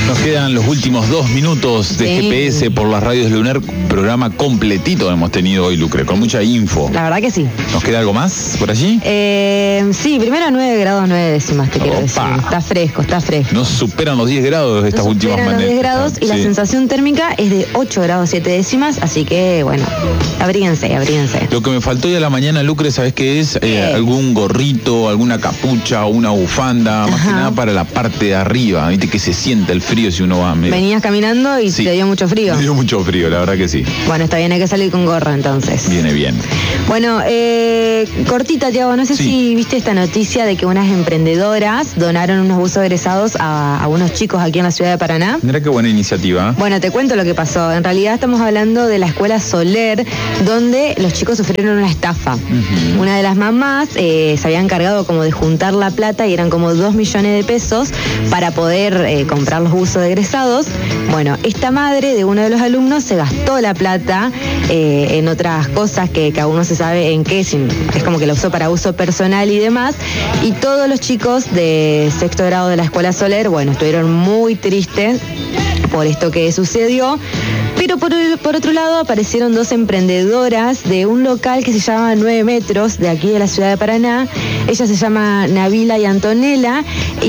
Nos quedan los últimos 2 minutos de GPS por las radios de Lunar. Programa completito hemos tenido hoy, Lucre, con mucha info. La verdad que sí. ¿Nos queda algo más por allí? Sí, primero 9 grados 9 décimas, te quiero decir. Está fresco, está fresco. No superan los 10 grados estas últimas maneras. Los 10 grados y la sensación térmica es de 8 grados 7 décimas, así que, bueno, abríguense. Lo que me faltó hoy a la mañana, Lucre, ¿sabes qué es? Algún gorrito, alguna capucha o una bufanda, más que nada para la parte de arriba, viste que se siente el frío si uno va. Venías caminando y te dio mucho frío. Me dio mucho frío, la verdad que sí. Bueno, está bien, hay que salir con gorra entonces. Viene bien. Bueno, cortita, Tiago, no sé si viste esta noticia de que unas emprendedoras donaron unos buzos egresados a unos chicos aquí en la ciudad de Paraná. Mira qué buena iniciativa. Bueno, te cuento lo que pasó. En realidad estamos hablando de la escuela Soler, donde los chicos sufrieron una estafa. Una de las mamás se había encargado como de juntar la plata y eran como 2 millones de pesos para poder comprar los buzos egresados. Bueno, esta madre de uno de los alumnos se gastó la plata en otras cosas que aún no se sabe en qué, es como que la usó para uso personal y demás, y todos los chicos de 6º grado de la escuela Soler, bueno, estuvieron muy tristes por esto que sucedió. Pero por otro lado aparecieron 2 emprendedoras de un local que se llama 9 metros de aquí de la ciudad de Paraná. Ella se llama Nabila y Antonella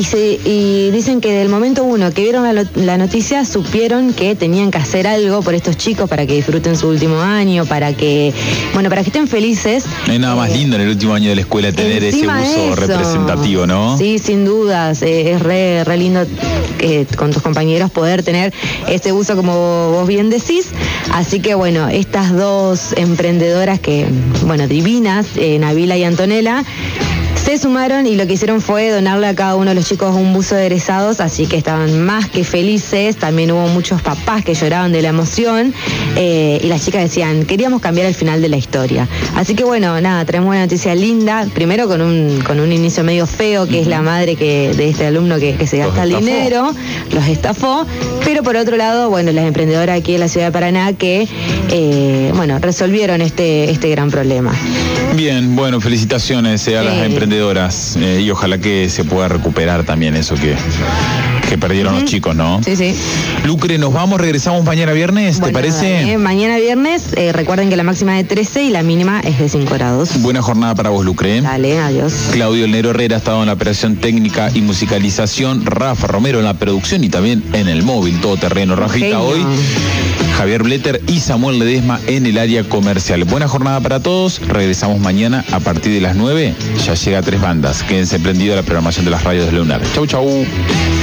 y dicen que del momento uno que vieron la noticia supieron que tenían que hacer algo por estos chicos para que disfruten su último año, para que estén felices. No hay nada más lindo en el último año de la escuela tener ese uso representativo, ¿no? Sí, sin dudas. Es re lindo con tus compañeros poder tener este uso como vos bien decís. Así que bueno, estas 2 emprendedoras que, bueno, divinas, Nabila y Antonella, se sumaron y lo que hicieron fue donarle a cada uno de los chicos un buzo de egresados, así que estaban más que felices. También hubo muchos papás que lloraban de la emoción y las chicas decían, queríamos cambiar el final de la historia. Así que bueno, nada, traemos una noticia linda, primero con un inicio medio feo, que es la madre de este alumno que se gasta el dinero, los estafó, pero por otro lado, bueno, las emprendedoras aquí en la ciudad de Paraná que, resolvieron este gran problema. Bien, bueno, felicitaciones a las emprendedoras y ojalá que se pueda recuperar también eso que perdieron los chicos, ¿no? Sí. Lucre, nos vamos, regresamos mañana viernes, ¿te parece? Mañana viernes, recuerden que la máxima es de 13 y la mínima es de 5 grados. Buena jornada para vos, Lucre. Dale, adiós. Claudio El Negro Herrera ha estado en la operación técnica y musicalización, Rafa Romero en la producción y también en el móvil, todoterreno. Rafita hoy, Javier Bletter y Samuel Ledesma en el área comercial. Buena jornada para todos, regresamos mañana a partir de las 9, ya llega 3 bandas. Quédense prendidos a la programación de las radios de Lunar. Chau.